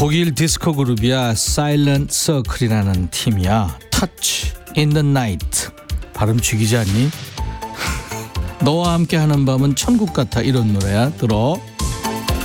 독일 디스코 그룹이야. Silent Circle이라는 팀이야. Touch in the Night. 발음 죽이지 않니? 너와 함께하는 밤은 천국 같아, 이런 노래야. 들어.